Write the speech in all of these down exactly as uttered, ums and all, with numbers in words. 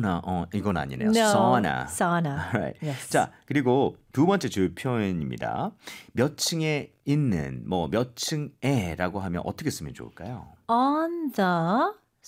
사우나 어 이건 아니네요. No, sauna. sauna. Right. Yes. 자, 그리고 두 번째 주요 표현입니다. 몇 층에 있는 뭐 몇 층에라고 하면 어떻게 쓰면 좋을까요? On the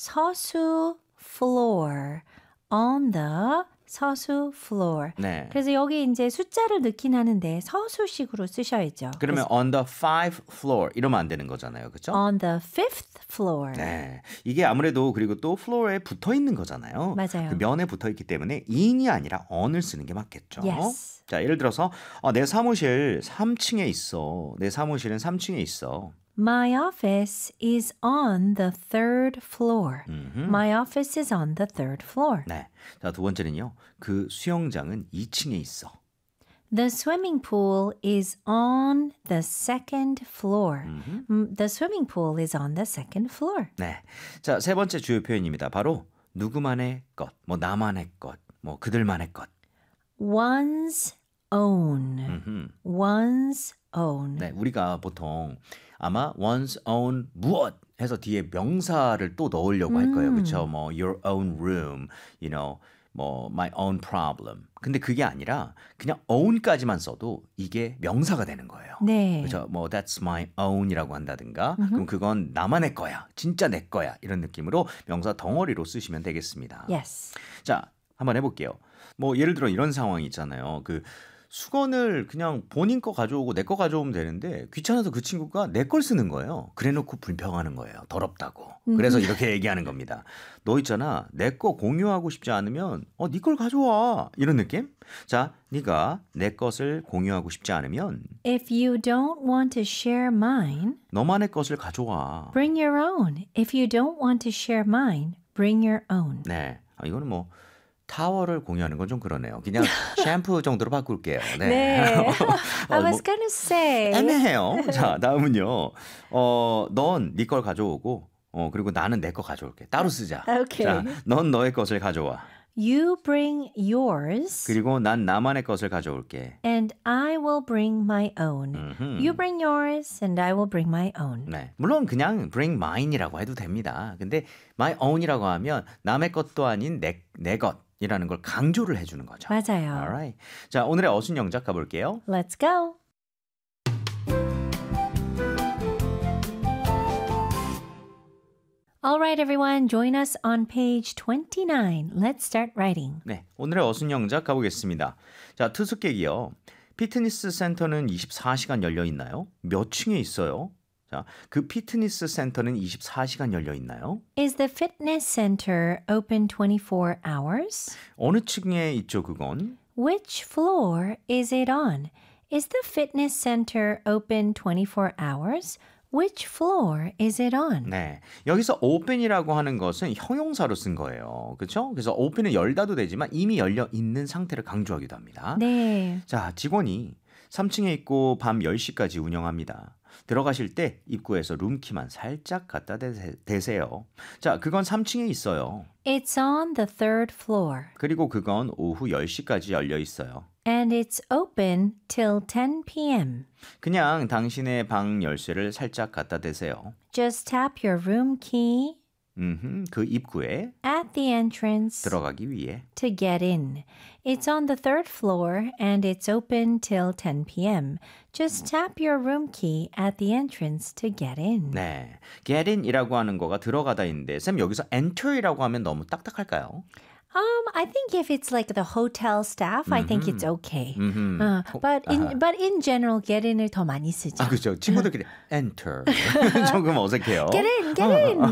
서수 floor. On the 서수 floor. 네. 그래서 여기 이제 숫자를 넣긴 하는데 서수식으로 쓰셔야죠. 그러면 on the fifth floor 이러면 안 되는 거잖아요. 그렇죠? On the fifth floor. 네. 이게 아무래도 그리고 또 floor에 붙어 있는 거잖아요. 맞아요. 그 면에 붙어 있기 때문에 in이 아니라 on을 쓰는 게 맞겠죠. Yes. 자, 예를 들어서 어, 내 사무실 삼 층에 있어. 내 사무실은 삼 층에 있어. My office is on the third floor. 음흠. My office is on the third floor. 네. 자, 두 번째는요. 그 수영장은 이 층에 있어. The swimming pool is on the second floor. 음, The swimming pool is on the second floor. 네. 자, 세 번째 주요 표현입니다. 바로 누구만의 것, 뭐 나만의 것, 뭐 그들만의 것. One's own. 음흠. One's own. 네, 우리가 보통 아마 one's own 무엇 해서 뒤에 명사를 또 넣으려고 할 거예요. 그렇죠? 뭐 your own room, you know, 뭐 my own problem. 근데 그게 아니라 그냥 own까지만 써도 이게 명사가 되는 거예요. 네. 그렇죠? 뭐 that's my own이라고 한다든가 그럼 그건 나만의 거야. 진짜 내 거야. 이런 느낌으로 명사 덩어리로 쓰시면 되겠습니다. Yes. 자, 한번 해볼게요. 뭐 예를 들어 이런 상황이 있잖아요. 그 수건을 그냥 본인 거 가져오고 내 거 가져오면 되는데 귀찮아서 그 친구가 내 걸 쓰는 거예요. 그래놓고 불평하는 거예요. 더럽다고. 그래서 이렇게 얘기하는 겁니다. 너 있잖아. 내 거 공유하고 싶지 않으면 어, 네 걸 가져와. 이런 느낌? 자, 네가 내 것을 공유하고 싶지 않으면 If you don't want to share mine, 너만의 것을 가져와. bring your own. If you don't want to share mine, bring your own. 네, 아, 이거는 뭐 타워를 공유하는 건 좀 그러네요. 그냥 샴푸 정도로 바꿀게요. 네. 네. I 어, was 뭐 gonna say. 애매해요. 자, 다음은요. 어, 넌 네 걸 가져오고, 어, 그리고 나는 내 거 가져올게. 따로 쓰자. Okay. 자, 넌 너의 것을 가져와. You bring yours, 그리고 난 나만의 것을 가져올게. and I will bring my own. 음흠. You bring yours, and I will bring my own. 네, 물론 그냥 bring mine이라고 해도 됩니다. 근데 my own이라고 하면 남의 것도 아닌 내, 내 것이라는 걸 강조를 해주는 거죠. 맞아요. Alright. 자, 오늘의 어순 영작 가볼게요. Let's go. All right, everyone, join us on page twenty-nine. Let's start writing. 네, 오늘의 어순 영작 가보겠습니다. 자, 투숙객이요. 피트니스 센터는 이십사 시간 열려 있나요? 몇 층에 있어요? 자, 그 피트니스 센터는 이십사 시간 열려 있나요? Is the fitness center open twenty-four hours? 어느 층에 있죠, 그건? Which floor is it on? Is the fitness center open twenty-four hours? Which floor is it on? 네, 여기서 open이라고 하는 것은 형용사로 쓴 거예요. 그렇죠? 그래서 open은 열다도 되지만 이미 열려 있는 상태를 강조하기도 합니다. 네. 자, 직원이 삼 층에 있고 밤 열 시까지 운영합니다. 들어가실 때 입구에서 룸키만 살짝 갖다 대세, 대세요. 자, 그건 삼 층에 있어요. It's on the third floor. 그리고 그건 오후 열 시까지 열려 있어요. And it's open till ten p.m. 그냥 당신의 방 열쇠를 살짝 갖다 대세요. Just tap your room key 음흠, 그 입구에 at the entrance 들어가기 위해. to get in. It's on the third floor and it's open till ten p.m. Just tap your room key at the entrance to get in. 네, get in이라고 하는 거가 들어가다인데 쌤 여기서 enter이라고 하면 너무 딱딱할까요? Um, I think if it's like the hotel staff, I think it's okay. 음흠. Uh, but in 아하. but in general, get in을 더 많이 쓰죠. 아, 그렇죠. 친구들끼리 enter. 조금 어색해요. Get in, get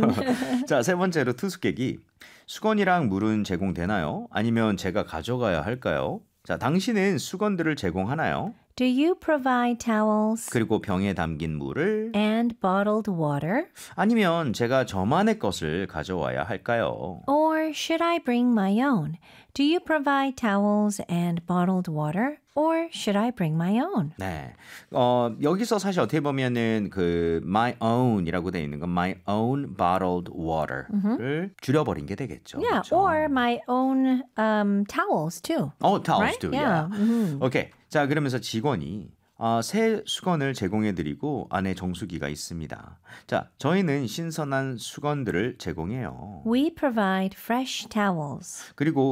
in. 자, 세 번째로 투숙객이 수건이랑 물은 제공되나요? 아니면 제가 가져가야 할까요? 자, 당신은 수건들을 제공하나요? Do you provide towels 그리고 병에 담긴 물을 and bottled water? 아니면 제가 저만의 것을 가져와야 할까요? Or should I bring my own? Do you provide towels and bottled water? Or should I bring my own? 네, 어, 여기서 사실 어떻게 보면은 그 my own이라고 돼 있는 건 my own bottled water를 줄여버린 게 되겠죠. Yeah, 그렇죠? or my own um, towels too. Oh, towels right? too. Yeah. Yeah. Mhm. 오케이. 자, 그러면서 직원이 어, 새 수건을 제공해드리고 안에 정수기가 있습니다. 자, 저희는 신선한 수건들을 제공해요. We provide fresh towels. 그리고